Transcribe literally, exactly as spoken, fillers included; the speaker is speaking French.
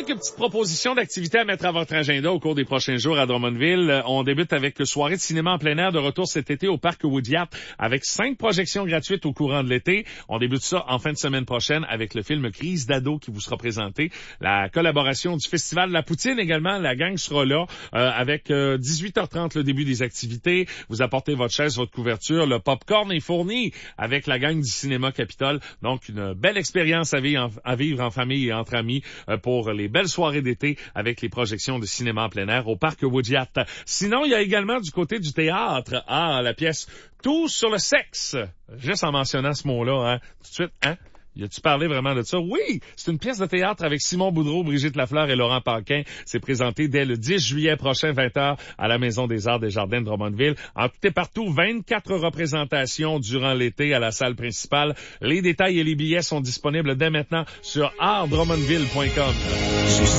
quelques petites propositions d'activités à mettre à votre agenda au cours des prochains jours à Drummondville. On débute avec soirée de cinéma en plein air de retour cet été au parc Woodyard avec cinq projections gratuites au courant de l'été. On débute ça en fin de semaine prochaine avec le film Crise d'ado qui vous sera présenté. La collaboration du Festival de la Poutine également, la gang sera là euh, avec euh, dix-huit heures trente le début des activités. Vous apportez votre chaise, votre couverture, le popcorn est fourni avec la gang du Cinéma Capitole. Donc une belle expérience à vivre en, à vivre en famille et entre amis euh, pour les belles soirées d'été avec les projections de cinéma en plein air au parc Woodyard. Sinon, il y a également du côté du théâtre, ah, la pièce Tout sur le sexe. Juste en mentionnant ce mot-là, hein, tout de suite, hein. Y a-tu parlé vraiment de ça? Oui! C'est une pièce de théâtre avec Simon Boudreau, Brigitte Lafleur et Laurent Paquin. C'est présenté dès le dix juillet prochain, vingt heures, à la Maison des Arts des Jardins de Drummondville. En tout et partout, vingt-quatre représentations durant l'été à la salle principale. Les détails et les billets sont disponibles dès maintenant sur art drummondville point com.